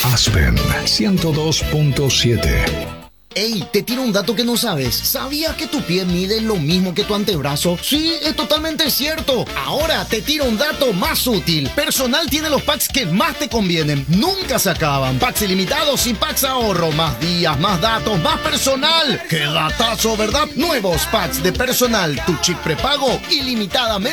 Aspen 102.7. Ey, te tiro un dato que no sabes. ¿Sabías que tu pie mide lo mismo que tu antebrazo? Sí, es totalmente cierto. Ahora te tiro un dato más útil. Personal tiene los packs que más te convienen. Nunca se acaban. Packs ilimitados y packs ahorro. Más días, más datos, más personal. ¡Qué datazo!, ¿verdad? Nuevos packs de Personal. Tu chip prepago ilimitadamente